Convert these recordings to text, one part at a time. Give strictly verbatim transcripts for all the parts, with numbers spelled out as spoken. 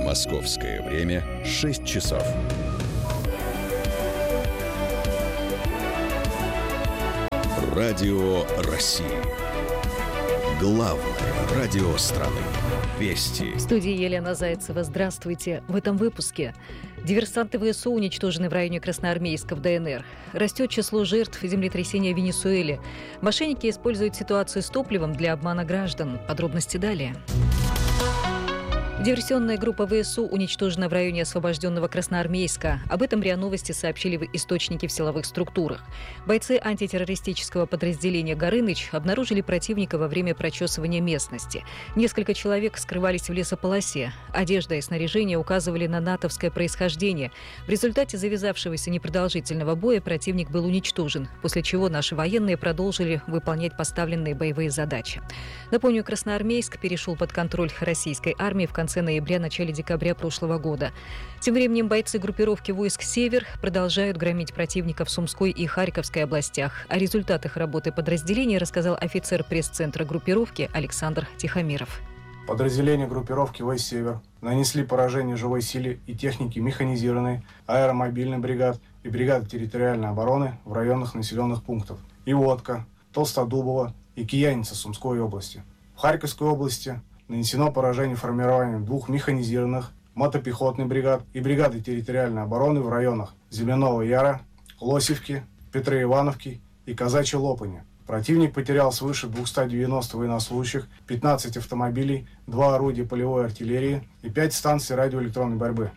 Московское время шесть часов. Радио России. Главное радио страны. Вести. В студии Елена Зайцева. Здравствуйте. В этом выпуске. Диверсанты ВСУ уничтожены в районе Красноармейска в ДНР. Растет число жертв землетрясения в Венесуэле. Мошенники используют ситуацию с топливом для обмана граждан. Подробности далее. Диверсионная группа ВСУ уничтожена в районе освобожденного Красноармейска. Об этом РИА Новости сообщили источники в силовых структурах. Бойцы антитеррористического подразделения «Горыныч» обнаружили противника во время прочесывания местности. Несколько человек скрывались в лесополосе. Одежда и снаряжение указывали на натовское происхождение. В результате завязавшегося непродолжительного боя противник был уничтожен, после чего наши военные продолжили выполнять поставленные боевые задачи. Напомню, Красноармейск перешел под контроль российской армии в конце В конце ноября-начале декабря прошлого года. Тем временем бойцы группировки войск «Север» продолжают громить противника в Сумской и Харьковской областях. О результатах работы подразделения рассказал офицер пресс-центра группировки Александр Тихомиров. Подразделения группировки войск «Север» нанесли поражение живой силе и технике механизированной, аэромобильной бригад и бригады территориальной обороны в районах населенных пунктов Ивотка, Толстодубово и Кияница Сумской области. В Харьковской области нанесено поражение формированием двух механизированных мотопехотных бригад и бригады территориальной обороны в районах Земляного Яра, Лосевки, Петроивановки и Казачьей Лопани. Противник потерял свыше двухсот девяноста военнослужащих, пятнадцать автомобилей, два орудия полевой артиллерии и пять станций радиоэлектронной борьбы.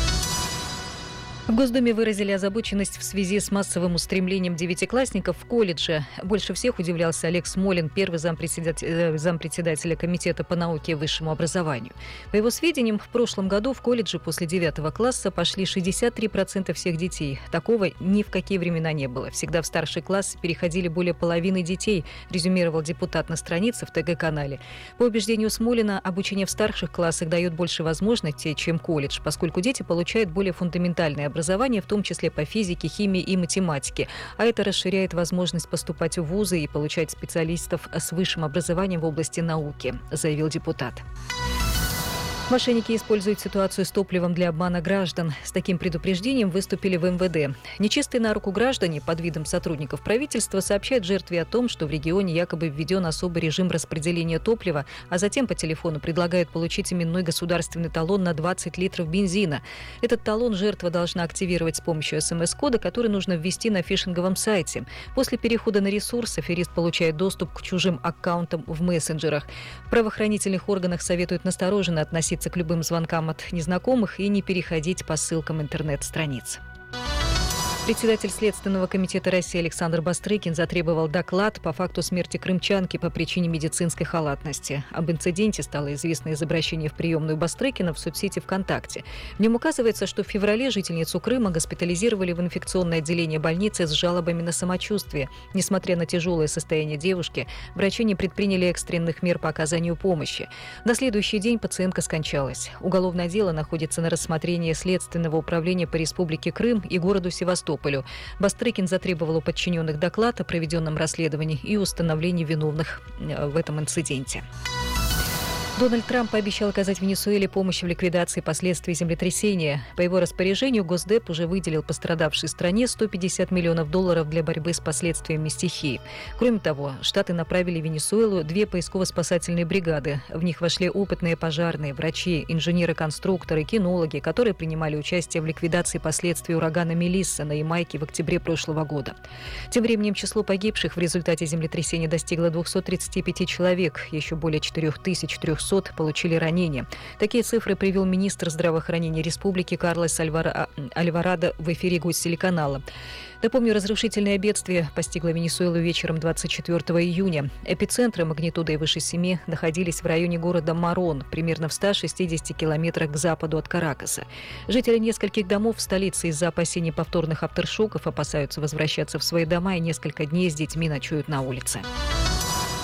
В Госдуме выразили озабоченность в связи с массовым устремлением девятиклассников в колледже. Больше всех удивлялся Олег Смолин, первый зампредседателя, зампредседателя Комитета по науке и высшему образованию. По его сведениям, в прошлом году в колледже после девятого класса пошли шестьдесят три процента всех детей. Такого ни в какие времена не было. Всегда в старший класс переходили более половины детей, резюмировал депутат на странице в ТГ-канале. По убеждению Смолина, обучение в старших классах дает больше возможностей, чем колледж, поскольку дети получают более фундаментальное образование. образования, в том числе по физике, химии и математике. А это расширяет возможность поступать в вузы и получать специалистов с высшим образованием в области науки, заявил депутат. Мошенники используют ситуацию с топливом для обмана граждан. С таким предупреждением выступили в эм вэ дэ. Нечистые на руку граждане под видом сотрудников правительства сообщают жертве о том, что в регионе якобы введен особый режим распределения топлива, а затем по телефону предлагают получить именной государственный талон на двадцать литров бензина. Этот талон жертва должна активировать с помощью эс эм эс-кода, который нужно ввести на фишинговом сайте. После перехода на ресурс аферист получает доступ к чужим аккаунтам в мессенджерах. В правоохранительных органах советуют настороженно относиться к любым звонкам от незнакомых и не переходить по ссылкам интернет-страниц. Председатель Следственного комитета России Александр Бастрыкин затребовал доклад по факту смерти крымчанки по причине медицинской халатности. Об инциденте стало известно из обращения в приемную Бастрыкина в соцсети ВКонтакте. В нем указывается, что в феврале жительницу Крыма госпитализировали в инфекционное отделение больницы с жалобами на самочувствие. Несмотря на тяжелое состояние девушки, врачи не предприняли экстренных мер по оказанию помощи. На следующий день пациентка скончалась. Уголовное дело находится на рассмотрении Следственного управления по Республике Крым и городу Севастополь. Бастрыкин затребовал у подчиненных доклад о проведенном расследовании и установлении виновных в этом инциденте. Дональд Трамп пообещал оказать Венесуэле помощь в ликвидации последствий землетрясения. По его распоряжению Госдеп уже выделил пострадавшей стране сто пятьдесят миллионов долларов для борьбы с последствиями стихии. Кроме того, Штаты направили в Венесуэлу две поисково-спасательные бригады. В них вошли опытные пожарные, врачи, инженеры-конструкторы, кинологи, которые принимали участие в ликвидации последствий урагана Мелисса на Ямайке в октябре прошлого года. Тем временем число погибших в результате землетрясения достигло двухсот тридцати пяти человек, еще более четырех тысяч трехсот получили ранения. Такие цифры привел министр здравоохранения республики Карлос Альварадо в эфире Гоsteлеканала. Напомню, разрушительное бедствие постигло Венесуэлу вечером двадцать четвёртого июня. Эпицентры магнитудой выше семи находились в районе города Марон, примерно в ста шестидесяти километрах к западу от Каракаса. Жители нескольких домов в столице из-за опасений повторных авторшоков опасаются возвращаться в свои дома и несколько дней с детьми ночуют на улице.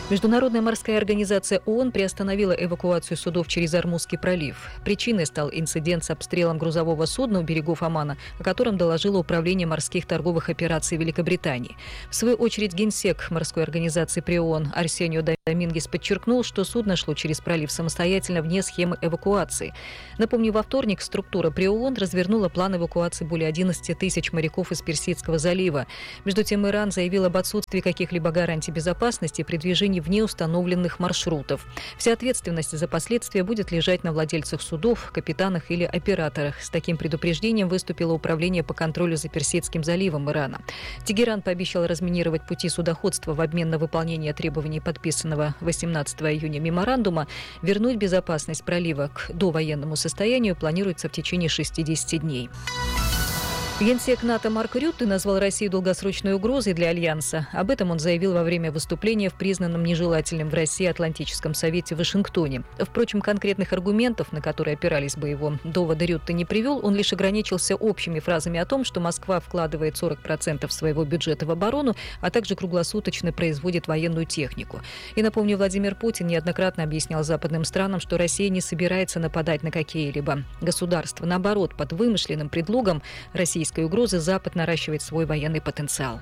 Международная морская организация ООН приостановила эвакуацию судов через Ормузский пролив. Причиной стал инцидент с обстрелом грузового судна у берегов Омана, о котором доложило Управление морских торговых операций Великобритании. В свою очередь, генсек морской организации при ООН Арсенио Домингес подчеркнул, что судно шло через пролив самостоятельно вне схемы эвакуации. Напомню, во вторник структура при ООН развернула план эвакуации более одиннадцати тысяч моряков из Персидского залива. Между тем, Иран заявил об отсутствии каких-либо гарантий безопасности при движении вне установленных маршрутов. Вся ответственность за последствия будет лежать на владельцах судов, капитанах или операторах. С таким предупреждением выступило Управление по контролю за Персидским заливом Ирана. Тегеран пообещал разминировать пути судоходства в обмен на выполнение требований подписанного восемнадцатого июня меморандума. Вернуть безопасность пролива к довоенному состоянию планируется в течение шестидесяти дней. Генсек НАТО Марк Рютте назвал Россию долгосрочной угрозой для Альянса. Об этом он заявил во время выступления в признанном нежелательным в России Атлантическом совете в Вашингтоне. Впрочем, конкретных аргументов, на которые опирались бы его доводы, Рютте не привел. Он лишь ограничился общими фразами о том, что Москва вкладывает сорок процентов своего бюджета в оборону, а также круглосуточно производит военную технику. И, напомню, Владимир Путин неоднократно объяснял западным странам, что Россия не собирается нападать на какие-либо государства. Наоборот, под вымышленным предлогом российская угрозы Запад наращивает свой военный потенциал.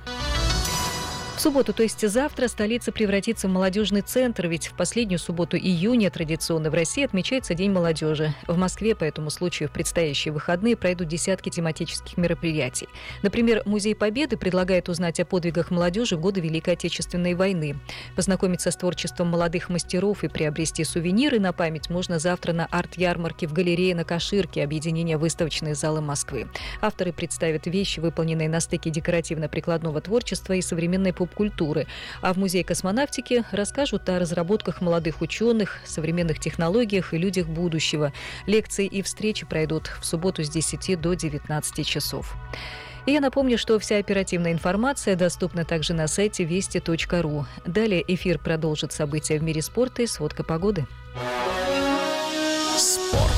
В субботу, то есть завтра, столица превратится в молодежный центр, ведь в последнюю субботу июня традиционно в России отмечается День молодежи. В Москве по этому случаю в предстоящие выходные пройдут десятки тематических мероприятий. Например, Музей Победы предлагает узнать о подвигах молодежи в годы Великой Отечественной войны. Познакомиться с творчеством молодых мастеров и приобрести сувениры на память можно завтра на арт-ярмарке в галерее на Каширке объединения «Выставочные залы Москвы». Авторы представят вещи, выполненные на стыке декоративно-прикладного творчества и современной поп культуры. А в Музее космонавтики расскажут о разработках молодых ученых, современных технологиях и людях будущего. Лекции и встречи пройдут в субботу с десяти до девятнадцати часов. И я напомню, что вся оперативная информация доступна также на сайте вести точка ру. Далее эфир продолжит события в мире спорта и сводка погоды. Спорт.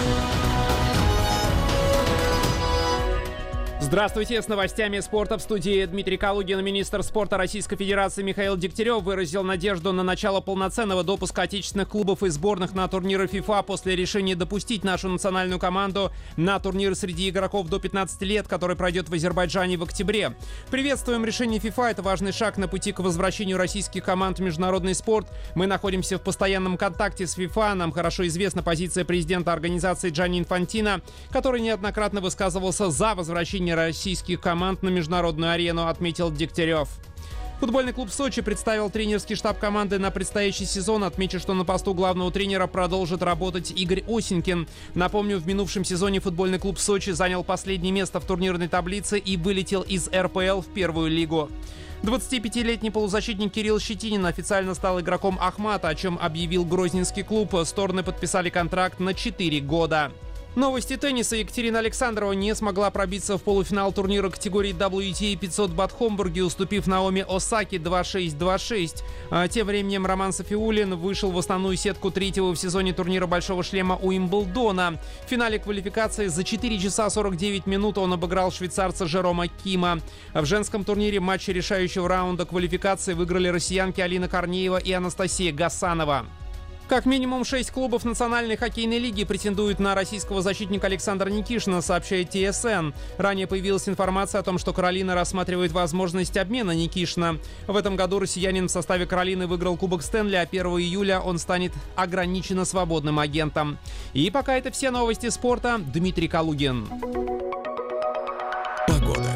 Здравствуйте, с новостями спорта в студии Дмитрий Калугин. Министр спорта Российской Федерации Михаил Дегтярев выразил надежду на начало полноценного допуска отечественных клубов и сборных на турниры ФИФА после решения допустить нашу национальную команду на турнир среди игроков до пятнадцати лет, который пройдет в Азербайджане в октябре. Приветствуем решение ФИФА, это важный шаг на пути к возвращению российских команд в международный спорт. Мы находимся в постоянном контакте с ФИФА, нам хорошо известна позиция президента организации Джанни Инфантино, который неоднократно высказывался за возвращение российских команд на международную арену, отметил Дегтярев. Футбольный клуб «Сочи» представил тренерский штаб команды на предстоящий сезон. Отмечу, что на посту главного тренера продолжит работать Игорь Осенькин. Напомню, в минувшем сезоне футбольный клуб «Сочи» занял последнее место в турнирной таблице и вылетел из эр пэ эл в первую лигу. двадцатипятилетний полузащитник Кирилл Щетинин официально стал игроком «Ахмата», о чем объявил грозненский клуб. Стороны подписали контракт на четыре года. Новости тенниса. Екатерина Александрова не смогла пробиться в полуфинал турнира категории дабл ю ти эй пятьсот бат в Хомбурге, уступив Наоми Осаки два шесть два шесть. А тем временем Роман Сафиуллин вышел в основную сетку третьего в сезоне турнира Большого шлема Уимблдона. В финале квалификации за четыре часа сорок девять минут он обыграл швейцарца Жерома Кима. В женском турнире матче решающего раунда квалификации выиграли россиянки Алина Корнеева и Анастасия Гасанова. Как минимум шесть клубов Национальной хоккейной лиги претендуют на российского защитника Александра Никишина, сообщает ти эс эн. Ранее появилась информация о том, что Каролина рассматривает возможность обмена Никишина. В этом году россиянин в составе Каролины выиграл Кубок Стэнли, а первого июля он станет ограниченно свободным агентом. И пока это все новости спорта. Дмитрий Калугин. Погода.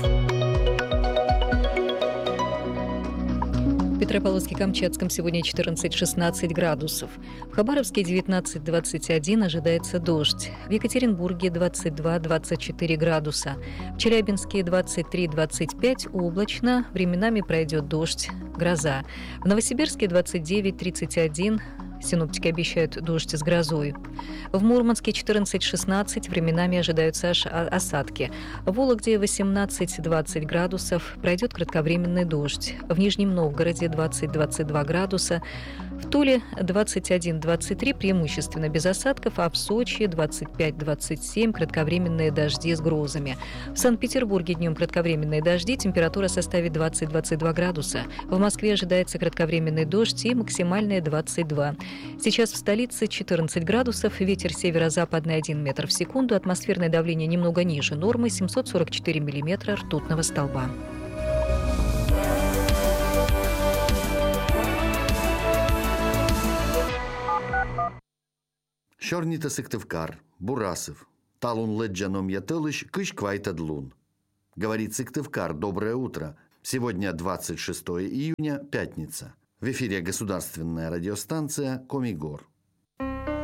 В Петропавловске-Камчатском сегодня четырнадцать-шестнадцать градусов. В Хабаровске девятнадцать двадцать один ожидается дождь. В Екатеринбурге двадцать два двадцать четыре градуса. В Челябинске двадцать три двадцать пять облачно. Временами пройдет дождь, гроза. В Новосибирске двадцать девять тридцать один. Синоптики обещают дождь с грозой. В Мурманске четырнадцать шестнадцать, временами ожидаются осадки. В Вологде восемнадцать двадцать градусов, пройдет кратковременный дождь. В Нижнем Новгороде двадцать двадцать два градуса. В Туле двадцать один - двадцать три преимущественно без осадков, а в Сочи двадцать пять - двадцать семь кратковременные дожди с грозами. В Санкт-Петербурге днем кратковременные дожди, температура составит двадцать - двадцать два градуса. В Москве ожидается кратковременный дождь и максимальная двадцать два. Сейчас в столице четырнадцать градусов, ветер северо-западный один метр в секунду, атмосферное давление немного ниже нормы семьсот сорок четыре миллиметра ртутного столба. Шорнита Сыктывкар, Бурасов, Талун Леджаном Ятылыш, Кыш Квайтадлун. Говорит Сыктывкар, доброе утро. Сегодня двадцать шестое июня, пятница. В эфире государственная радиостанция «Комигор».